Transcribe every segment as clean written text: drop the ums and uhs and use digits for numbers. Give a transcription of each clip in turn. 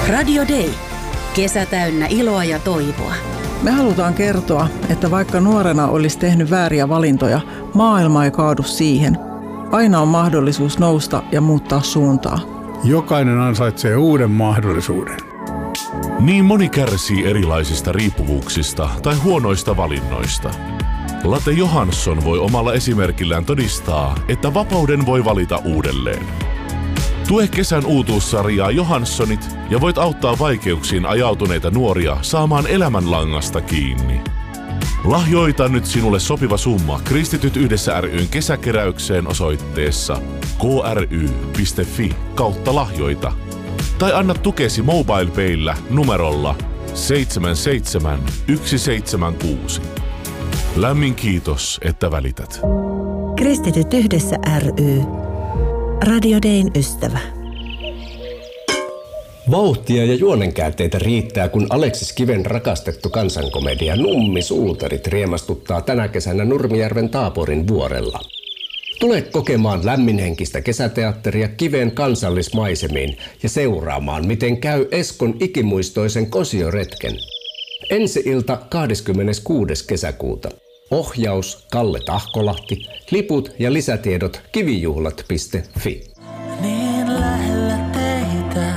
Radio Day. Kesä täynnä iloa ja toivoa. Me halutaan kertoa, että vaikka nuorena olisi tehnyt vääriä valintoja, maailma ei kaadu siihen. Aina on mahdollisuus nousta ja muuttaa suuntaa. Jokainen ansaitsee uuden mahdollisuuden. Niin moni kärsii erilaisista riippuvuuksista tai huonoista valinnoista. Latte Johansson voi omalla esimerkillään todistaa, että vapauden voi valita uudelleen. Tue kesän uutuussarjaa Johanssonit ja voit auttaa vaikeuksiin ajautuneita nuoria saamaan elämänlangasta kiinni. Lahjoita nyt sinulle sopiva summa Kristityt yhdessä ryn kesäkeräykseen osoitteessa kry.fi/lahjoita. Tai anna tukesi MobilePayllä numerolla 77176. Lämmin kiitos, että välität. Kristityt yhdessä ry. Radio Dayn ystävä. Vauhtia ja juonenkäänteitä riittää, kun Aleksis Kiven rakastettu kansankomedia Nummi-suutarit riemastuttaa tänä kesänä Nurmijärven Taaporin vuorella. Tule kokemaan lämminhenkistä kesäteatteria Kiven kansallismaisemiin ja seuraamaan, miten käy Eskon ikimuistoisen kosioretken. Ensi-ilta 26. kesäkuuta. Ohjaus Kalle Tahkolahti, liput ja lisätiedot kivijuhlat.fi. Niin lähellä teitä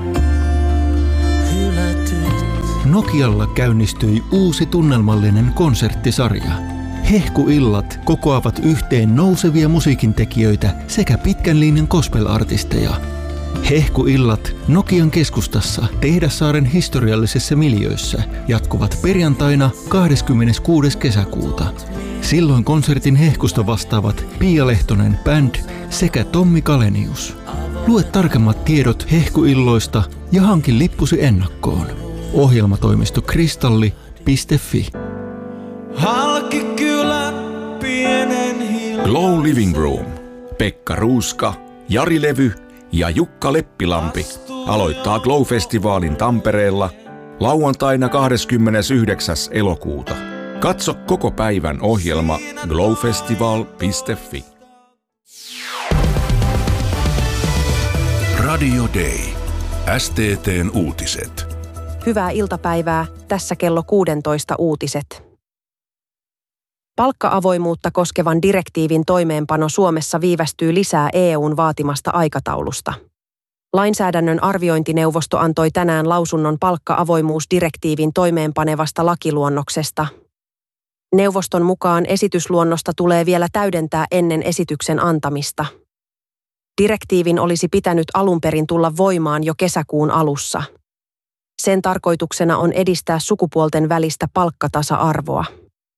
hylätyt. Nokialla käynnistyi uusi tunnelmallinen konserttisarja. Hehkuillat kokoavat yhteen nousevia musiikintekijöitä sekä pitkän linjan gospel-artisteja. Hehkuillat Nokian keskustassa Tehdassaaren historiallisessa miljöössä jatkuvat perjantaina 26. kesäkuuta. Silloin konsertin hehkusta vastaavat Pia Lehtonen Band sekä Tommi Kalenius. Lue tarkemmat tiedot hehkuilloista ja hanki lippusi ennakkoon. Ohjelmatoimisto kristalli.fi. Glow Living Room. Pekka Ruuska, Jari Levy ja Jukka Leppilampi aloittaa Glow-festivaalin Tampereella lauantaina 29. elokuuta. Katso koko päivän ohjelma glowfestival.fi. Radio Day. STT:n uutiset. Hyvää iltapäivää, tässä kello 16 uutiset. Palkka-avoimuutta koskevan direktiivin toimeenpano Suomessa viivästyy lisää EU:n vaatimasta aikataulusta. Lainsäädännön arviointineuvosto antoi tänään lausunnon palkka-avoimuusdirektiivin toimeenpanevasta lakiluonnoksesta. Neuvoston mukaan esitysluonnosta tulee vielä täydentää ennen esityksen antamista. Direktiivin olisi pitänyt alun perin tulla voimaan jo kesäkuun alussa. Sen tarkoituksena on edistää sukupuolten välistä palkkatasa-arvoa.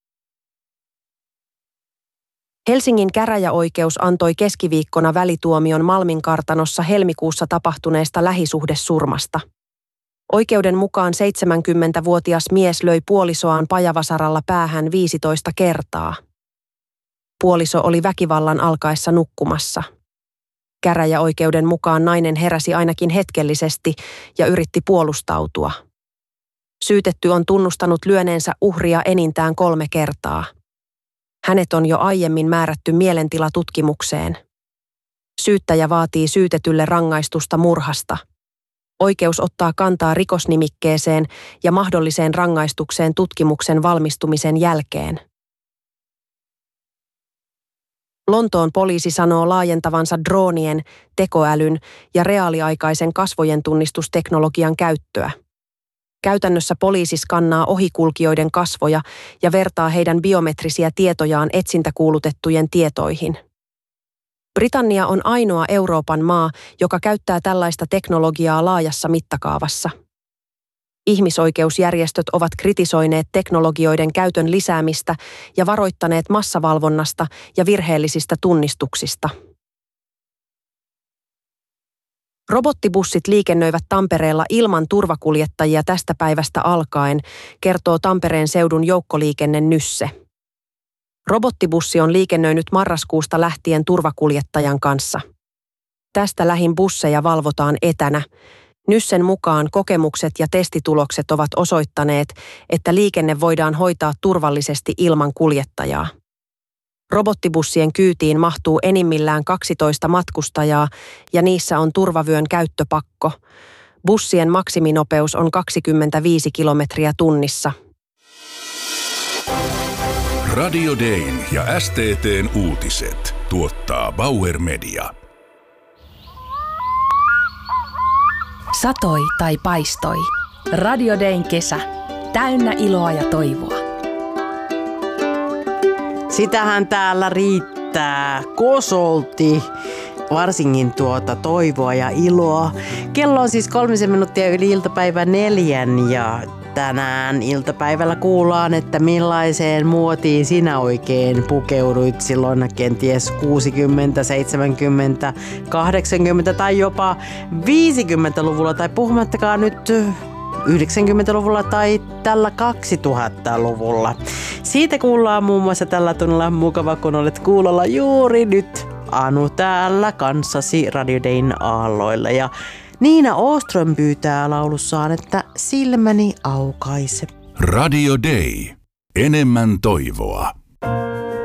Helsingin käräjäoikeus antoi keskiviikkona välituomion Malmin kartanossa helmikuussa tapahtuneesta lähisuhdesurmasta. Oikeuden mukaan 70-vuotias mies löi puolisoaan pajavasaralla päähän 15 kertaa. Puoliso oli väkivallan alkaessa nukkumassa. Käräjäoikeuden mukaan nainen heräsi ainakin hetkellisesti ja yritti puolustautua. Syytetty on tunnustanut lyöneensä uhria enintään 3 kertaa. Hänet on jo aiemmin määrätty mielentilatutkimukseen. Syyttäjä vaatii syytetylle rangaistusta murhasta. Oikeus ottaa kantaa rikosnimikkeeseen ja mahdolliseen rangaistukseen tutkimuksen valmistumisen jälkeen. Lontoon poliisi sanoo laajentavansa droonien, tekoälyn ja reaaliaikaisen kasvojen tunnistusteknologian käyttöä. Käytännössä poliisi skannaa ohikulkijoiden kasvoja ja vertaa heidän biometrisiä tietojaan etsintäkuulutettujen tietoihin. Britannia on ainoa Euroopan maa, joka käyttää tällaista teknologiaa laajassa mittakaavassa. Ihmisoikeusjärjestöt ovat kritisoineet teknologioiden käytön lisäämistä ja varoittaneet massavalvonnasta ja virheellisistä tunnistuksista. Robottibussit liikennöivät Tampereella ilman turvakuljettajia tästä päivästä alkaen, kertoo Tampereen seudun joukkoliikenne Nysse. Robottibussi on liikennöinyt marraskuusta lähtien turvakuljettajan kanssa. Tästä lähin busseja valvotaan etänä. Nyssen mukaan kokemukset ja testitulokset ovat osoittaneet, että liikenne voidaan hoitaa turvallisesti ilman kuljettajaa. Robottibussien kyytiin mahtuu enimmillään 12 matkustajaa ja niissä on turvavyön käyttöpakko. Bussien maksiminopeus on 25 kilometriä tunnissa. Radio Dayn ja STT:n uutiset tuottaa Bauer Media. Satoi tai paistoi. Radio Dayn kesä. Täynnä iloa ja toivoa. Sitähän täällä riittää kosolti. Varsinkin toivoa ja iloa. Kello on siis 3 minuuttia yli iltapäivän 4 ja tänään iltapäivällä kuullaan, että millaiseen muotiin sinä oikein pukeuduit silloin kenties 60, 70, 80 tai jopa 50-luvulla tai puhumattakaan nyt 90-luvulla tai tällä 2000-luvulla. Siitä kuullaan muun muassa tällä tunnilla. Mukava, kun olet kuulolla juuri nyt. Anu täällä kanssasi Radio Dayn aalloilla ja Niina Åström pyytää laulussaan, että silmäni aukaise. Radio Day. Enemmän toivoa.